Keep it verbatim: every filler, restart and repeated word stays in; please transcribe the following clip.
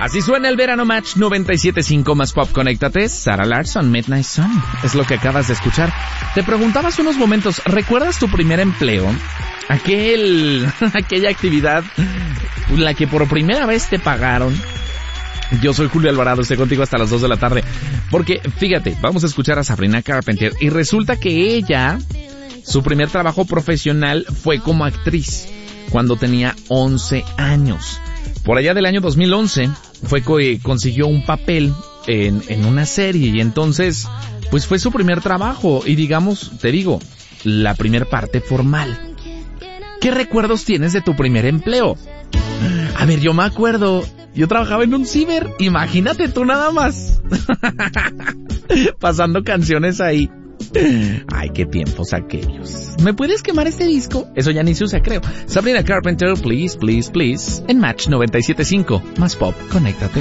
Así suena el verano Match noventa y siete punto cinco más pop. Conéctate. Sarah Larsson, Midnight Sun. Es lo que acabas de escuchar. Te preguntabas unos momentos, ¿recuerdas tu primer empleo? Aquel, aquella actividad en la que por primera vez te pagaron. Yo soy Julio Alvarado, estoy contigo hasta las dos de la tarde. Porque, fíjate, vamos a escuchar a Sabrina Carpenter. Y resulta que ella, su primer trabajo profesional fue como actriz cuando tenía once años. Por allá del año dos mil once fue que consiguió un papel en, en una serie y entonces pues fue su primer trabajo y digamos, te digo, la primer parte formal. ¿Qué recuerdos tienes de tu primer empleo? A ver, yo me acuerdo, yo trabajaba en un ciber, imagínate tú nada más. Pasando canciones ahí. Ay, qué tiempos aquellos. ¿Me puedes quemar este disco? Eso ya ni se usa, creo. Sabrina Carpenter, Please, Please, Please, en Match noventa y siete punto cinco. Más pop, conéctate.